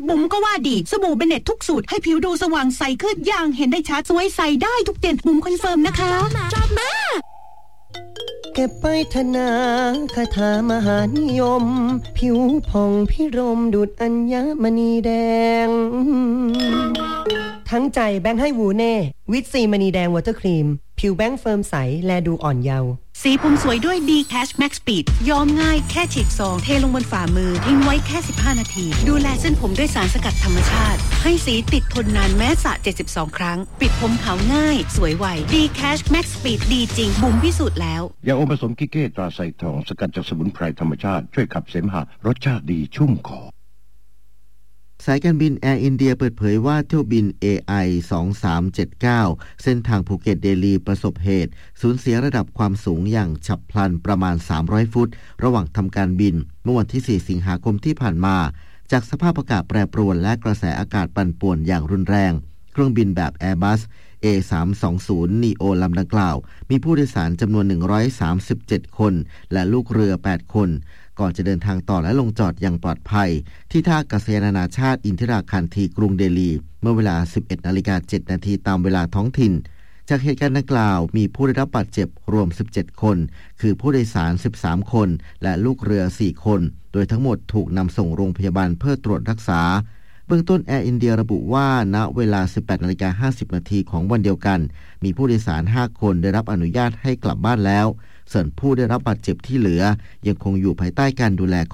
บุ๋มก็ว่าดีสบู่เบเน็ตทุกสูตรให้ผิวดูสว่างใสขึ้นอย่างเห็นได้ชัดสวยใสได้ทุกเดือนบุ๋มคอนเฟิร์มนะคะชอบมากเก็บไปธนาคาถามหานิยมผิวผ่องพิรมดุจอัญมณีแดงทั้งใจแบงค์ให้วูเน่วิตซีมณีแดงวอเตอร์ครีมผิวแบงค์เฟิร์มใสแลดูอ่อนเยาว์สีผมสวยด้วย D Cash Max Speed ย้อมง่ายแค่ฉีกซองเทลงบนฝ่ามือทิ้งไว้แค่15นาทีดูแลเส้นผมด้วยสารสกัดธรรมชาติให้สีติดทนนานแม้สระ72ครั้งปิดผมขาวง่ายสวยไว D Cash Max Speed ดีจริงบุ๋มพิสูจน์แล้วยาอมผสมกิเก้ตราไซทองสกัดจากสมุนไพรธรรมชาติช่วยขับเสมหะรสชาติดีชุ่มคอสายการบินแอร์อินเดียเปิดเผยว่าเที่ยวบิน AI 2379เส้นทางภูเก็ตเดลีประสบเหตุสูญเสียระดับความสูงอย่างฉับพลันประมาณ300ฟุตระหว่างทำการบินเมื่อวันที่4สิงหาคมที่ผ่านมาจากสภาพอากาศแปรปรวนและกระแสอากาศปั่นป่วนอย่างรุนแรงเครื่องบินแบบ Airbus A320 Neo ลำดังกล่าวมีผู้โดยสารจำนวน137คนและลูกเรือ8คนก่อนจะเดินทางต่อและลงจอดอย่างปลอดภัยที่ท่าอากาศยานนานาชาติอินทิราคันธีกรุงเดลีเมื่อเวลา 11:07 นาทีตามเวลาท้องถิ่นจากเหตุการณ์ดังกล่าวมีผู้ได้รับบาดเจ็บรวม17คนคือผู้โดยสาร13คนและลูกเรือ4คนโดยทั้งหมดถูกนำส่งโรงพยาบาลเพื่อตรวจรักษาเบื้องต้นแอร์อินเดียระบุว่าณเวลา 18:50 นาทีของวันเดียวกันมีผู้โดยสาร5คนได้รับอนุญาตให้กลับบ้านแล้วส่วนผู้ได้รับบาดเจ็บที่เหลือยังคงอยู่ภายใต้การดูแล